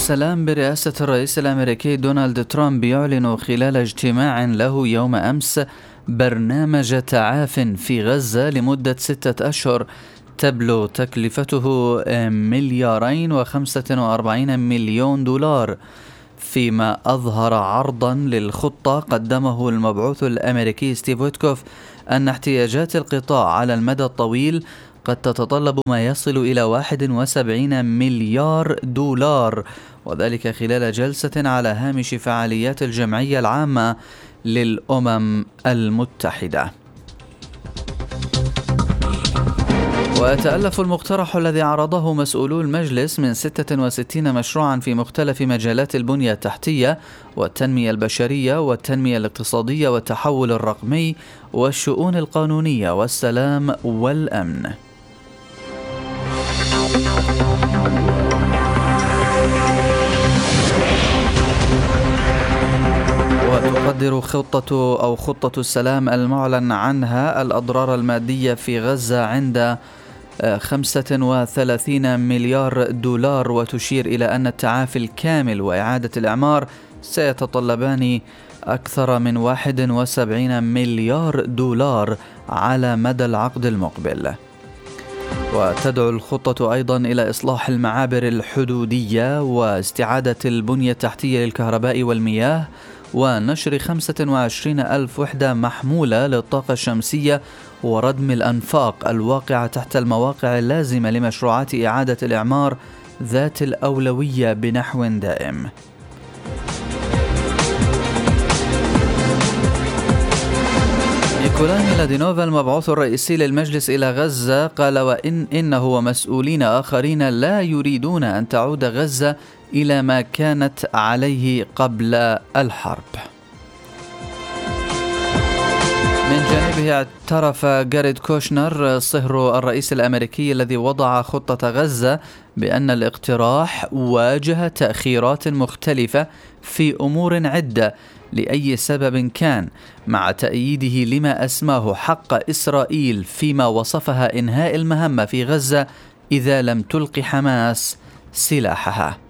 السلام برئاسة الرئيس الأمريكي دونالد ترامب يعلن خلال اجتماع له يوم أمس برنامج تعاف في غزة لمدة 6 أشهر تبلغ تكلفته $245 مليون، فيما أظهر عرضا للخطة قدمه المبعوث الأمريكي ستيف ويتكوف أن احتياجات القطاع على المدى الطويل قد تتطلب ما يصل إلى $71 مليار، وذلك خلال جلسة على هامش فعاليات الجمعية العامة للأمم المتحدة. ويتألف المقترح الذي عرضه مسؤولو المجلس من 66 مشروعا في مختلف مجالات البنية التحتية والتنمية البشرية والتنمية الاقتصادية والتحول الرقمي والشؤون القانونية والسلام والأمن. وتقدر خطة السلام المعلن عنها الأضرار المادية في غزة عند $35 مليار، وتشير إلى أن التعافي الكامل وإعادة الإعمار سيتطلبان أكثر من $71 مليار على مدى العقد المقبل. وتدعو الخطة أيضا إلى إصلاح المعابر الحدودية واستعادة البنية التحتية للكهرباء والمياه ونشر 25,000 وحدة محمولة للطاقة الشمسية وردم الأنفاق الواقعة تحت المواقع اللازمة لمشروعات إعادة الإعمار ذات الأولوية بنحو دائم. نيكولا ميلادينوف المبعوث الرئيسي للمجلس إلى غزة قال إنه ومسؤولين آخرين لا يريدون أن تعود غزة إلى ما كانت عليه قبل الحرب. من جانبه اعترف جاريد كوشنر صهر الرئيس الأمريكي الذي وضع خطة غزة بأن الاقتراح واجه تأخيرات مختلفة في أمور عدة لأي سبب كان، مع تأييده لما أسماه حق إسرائيل فيما وصفها إنهاء المهمة في غزة إذا لم تلقي حماس سلاحها.